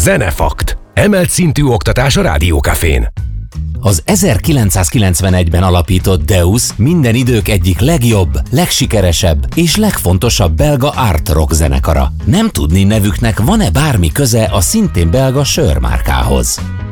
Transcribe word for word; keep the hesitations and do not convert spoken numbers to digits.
Zenefakt. Emelt szintű oktatás a Rádiókafén. Az ezerkilencszázkilencvenegyben alapított Deus minden idők egyik legjobb, legsikeresebb és legfontosabb belga art rock zenekara. Nem tudni nevüknek van-e bármi köze a szintén belga sörmárkához.